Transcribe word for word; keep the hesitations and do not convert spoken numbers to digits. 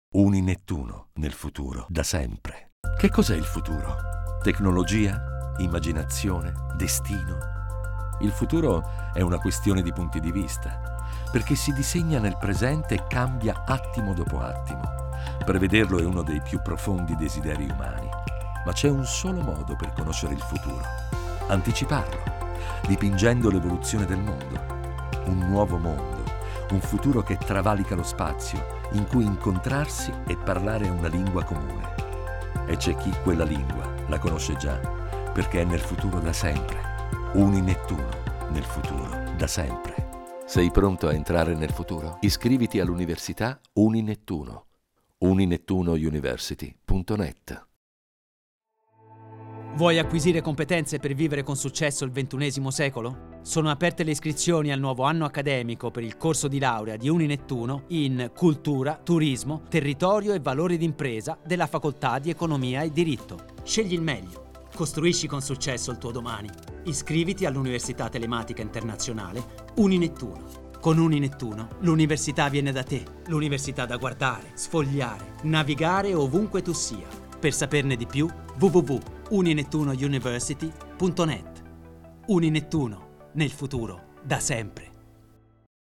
Uni-Nettuno, nel futuro, da sempre. Che cos'è il futuro? Tecnologia? Immaginazione? Destino? Il futuro è una questione di punti di vista, perché si disegna nel presente e cambia attimo dopo attimo. Prevederlo è uno dei più profondi desideri umani, ma c'è un solo modo per conoscere il futuro: anticiparlo, dipingendo l'evoluzione del mondo. Un nuovo mondo, un futuro che travalica lo spazio, in cui incontrarsi e parlare una lingua comune. E c'è chi quella lingua la conosce già, perché è nel futuro da sempre. Uni-Nettuno, nel futuro da sempre. Sei pronto a entrare nel futuro? Iscriviti all'università Uni-Nettuno. uninettuno university punto net. Vuoi acquisire competenze per vivere con successo il ventunesimo secolo? Sono aperte le iscrizioni al nuovo anno accademico per il corso di laurea di Uni-Nettuno in Cultura, Turismo, Territorio e Valori d'impresa della Facoltà di Economia e Diritto. Scegli il meglio. Costruisci con successo il tuo domani. Iscriviti all'Università Telematica Internazionale Uni-Nettuno. Con Uni-Nettuno l'università viene da te. L'università da guardare, sfogliare, navigare ovunque tu sia. Per saperne di più, w w w punto uninettuno university punto net. Uni-Nettuno, nel futuro, da sempre.